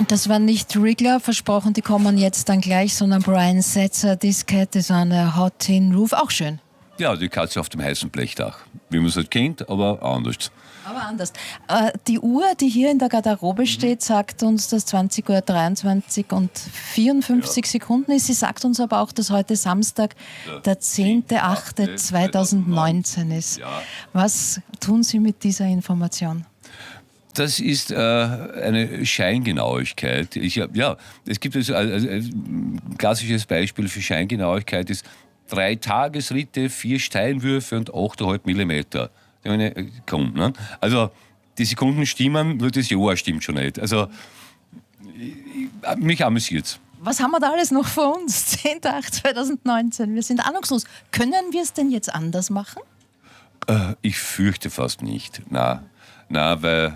Das war nicht Wriggler, versprochen, die kommen jetzt dann gleich, sondern Brian Setzer, This Cat is on a Hot Tin Roof, auch schön. Ja, die Katze auf dem heißen Blechdach, wie man es halt kennt, aber anders. Aber anders. Die Uhr, die hier in der Garderobe steht, sagt uns, dass 20:23 und 54 Sekunden ist. Sie sagt uns aber auch, dass heute Samstag, der 10.08.2019 ist. Ja. Was tun Sie mit dieser Information? Das ist eine Scheingenauigkeit. Es gibt also ein klassisches Beispiel für Scheingenauigkeit ist 3 Tagesritte, 4 Steinwürfe und 8,5 Millimeter. Komm, ne? Also die Sekunden stimmen, nur das Jahr stimmt schon nicht. Also mich amüsiert's. Was haben wir da alles noch vor uns? 10.08.2019. Wir sind ahnungslos. Können wir es denn jetzt anders machen? Ich fürchte fast nicht. Na, weil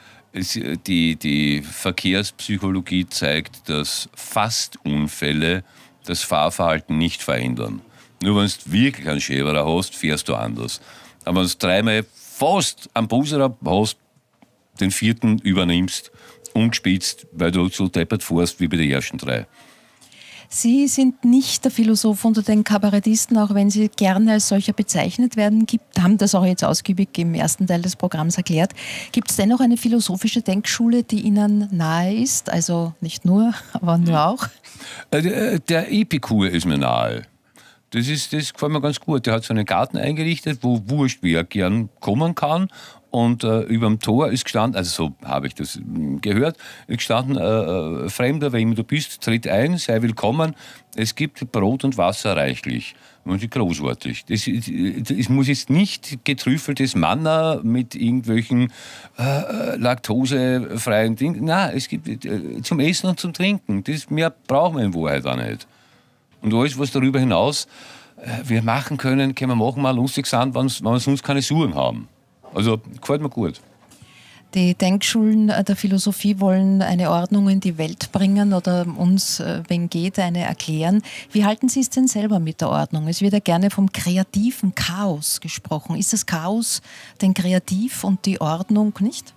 die Verkehrspsychologie zeigt, dass Fastunfälle das Fahrverhalten nicht verändern. Nur wenn du wirklich einen Schäberer hast, fährst du anders. Aber wenn du 3-mal fast am Buserer hast, den 4. übernimmst, umgespitzt, weil du so deppert fährst wie bei den ersten 3. Sie sind nicht der Philosoph unter den Kabarettisten, auch wenn Sie gerne als solcher bezeichnet werden. Haben das auch jetzt ausgiebig im ersten Teil des Programms erklärt. Gibt es dennoch eine philosophische Denkschule, die Ihnen nahe ist? Also nicht nur, aber nur auch? Der Epikur ist mir nahe. Das gefällt mir ganz gut. Der hat so einen Garten eingerichtet, wo wurscht wer gern kommen kann. Und über dem Tor ist gestanden, also so habe ich das gehört, ist gestanden, Fremder, wer immer du bist, tritt ein, sei willkommen. Es gibt Brot und Wasser reichlich. Und großartig. Es muss jetzt nicht getrüffeltes Manna mit irgendwelchen laktosefreien Dingen. Nein, es gibt zum Essen und zum Trinken. Mehr brauchen wir in Wahrheit auch nicht. Und alles, was darüber hinaus wir machen können wir machen, mal lustig sein, wenn wir sonst keine Suchen haben. Also, gefällt mir gut. Die Denkschulen der Philosophie wollen eine Ordnung in die Welt bringen oder uns, wenn geht, eine erklären. Wie halten Sie es denn selber mit der Ordnung? Es wird ja gerne vom kreativen Chaos gesprochen. Ist das Chaos denn kreativ und die Ordnung nicht?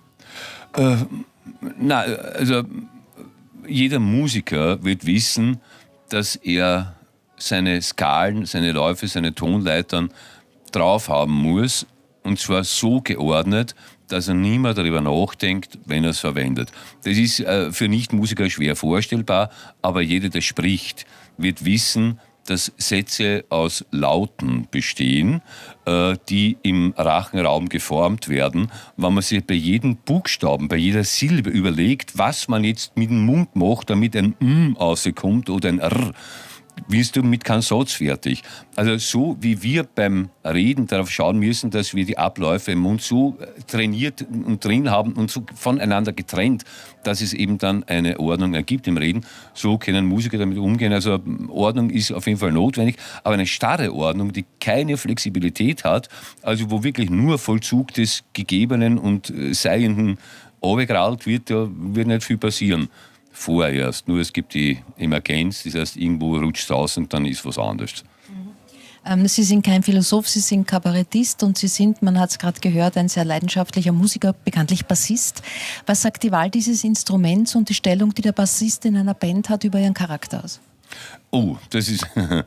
Also jeder Musiker wird wissen, dass er seine Skalen, seine Läufe, seine Tonleitern drauf haben muss. Und zwar so geordnet, dass er nie mehr darüber nachdenkt, wenn er es verwendet. Das ist für Nichtmusiker schwer vorstellbar, aber jeder, der spricht, wird wissen, dass Sätze aus Lauten bestehen, die im Rachenraum geformt werden. Wenn man sich bei jedem Buchstaben, bei jeder Silbe überlegt, was man jetzt mit dem Mund macht, damit ein M rauskommt oder ein R, wirst du mit keinem Satz fertig. Also so wie wir beim Reden darauf schauen müssen, dass wir die Abläufe im Mund so trainiert und drin haben und so voneinander getrennt, dass es eben dann eine Ordnung ergibt im Reden, so können Musiker damit umgehen. Also Ordnung ist auf jeden Fall notwendig, aber eine starre Ordnung, die keine Flexibilität hat, also wo wirklich nur Vollzug des Gegebenen und Seienden runtergerollt wird, da wird nicht viel passieren. Vorerst. Nur es gibt die Emergenz, das heißt, irgendwo rutscht es aus und dann ist was anderes. Sie sind kein Philosoph, Sie sind Kabarettist und Sie sind, man hat es gerade gehört, ein sehr leidenschaftlicher Musiker, bekanntlich Bassist. Was sagt die Wahl dieses Instruments und die Stellung, die der Bassist in einer Band hat, über Ihren Charakter aus? Oh, das ist...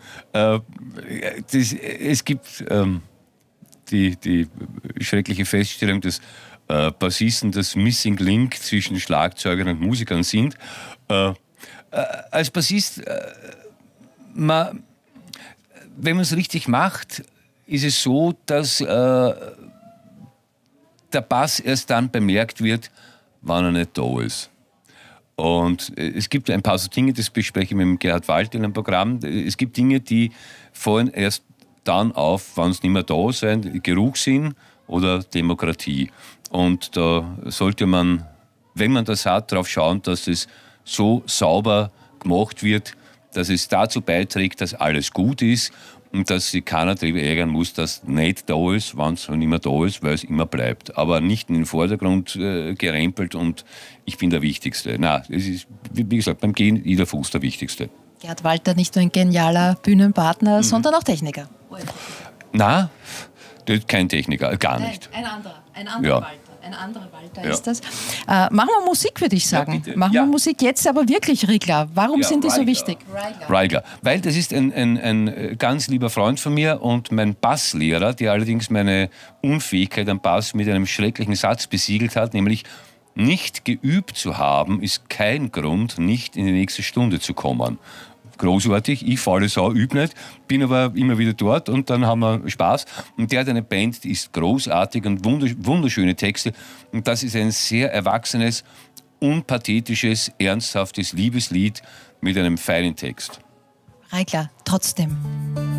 es gibt die schreckliche Feststellung, dass Bassisten das Missing Link zwischen Schlagzeugern und Musikern sind. Als Bassist, wenn man es richtig macht, ist es so, dass der Bass erst dann bemerkt wird, wenn er nicht da ist. Und es gibt ein paar so Dinge, das bespreche ich mit Gerhard Walter in einem Programm. Es gibt Dinge, die fallen erst dann auf, wenn es nicht mehr da sind, Geruchssinn oder Demokratie. Und da sollte man, wenn man das hat, darauf schauen, dass es so sauber gemacht wird, dass es dazu beiträgt, dass alles gut ist und dass sich keiner darüber ärgern muss, dass nicht da ist, wenn es nicht mehr da ist, weil es immer bleibt. Aber nicht in den Vordergrund gerempelt und ich bin der Wichtigste. Nein, es ist, wie gesagt, beim Gehen jeder Fuß der Wichtigste. Gerhard Walter, nicht nur ein genialer Bühnenpartner, sondern auch Techniker. Nein, kein Techniker, gar nicht. Ein anderer ja. Walter. Ein anderer Walter ist das. Machen wir Musik, würde ich sagen. Machen wir Musik jetzt aber wirklich, Riegler. Warum sind die so wichtig? Reigler. Weil das ist ein ganz lieber Freund von mir und mein Basslehrer, der allerdings meine Unfähigkeit am Bass mit einem schrecklichen Satz besiegelt hat, nämlich: Nicht geübt zu haben, ist kein Grund, nicht in die nächste Stunde zu kommen. Großartig, ich faule Sau, übe nicht, bin aber immer wieder dort und dann haben wir Spaß. Und der hat eine Band, die ist großartig und wunderschöne Texte. Und das ist ein sehr erwachsenes, unpathetisches, ernsthaftes Liebeslied mit einem feinen Text. Reigler, trotzdem.